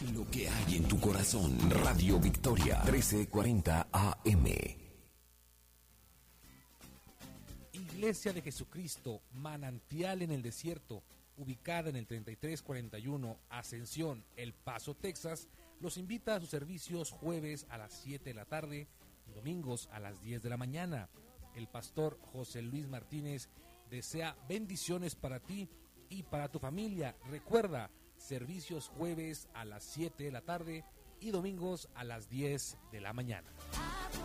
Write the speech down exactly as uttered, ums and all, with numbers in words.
Lo que hay en tu corazón. Radio Victoria, trece cuarenta A M. Iglesia de Jesucristo, Manantial en el Desierto, ubicada en el treinta y tres cuarenta y uno Ascensión, El Paso, Texas, los invita a sus servicios jueves a las siete de la tarde y domingos a las diez de la mañana. El pastor José Luis Martínez desea bendiciones para ti y para tu familia. Recuerda, servicios jueves a las siete de la tarde y domingos a las diez de la mañana.